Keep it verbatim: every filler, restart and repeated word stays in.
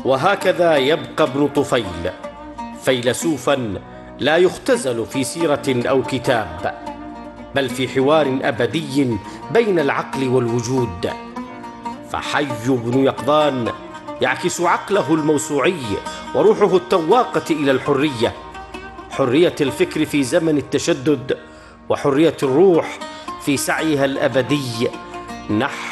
وهكذا يبقى ابن طفيل فيلسوفا لا يختزل في سيرة أو كتاب، بل في حوار أبدي بين العقل والوجود. فحي بن يقظان يعكس عقله الموسوعي وروحه التواقة إلى الحرية، حرية الفكر في زمن التشدد، وحرية الروح في سعيها الأبدي نحو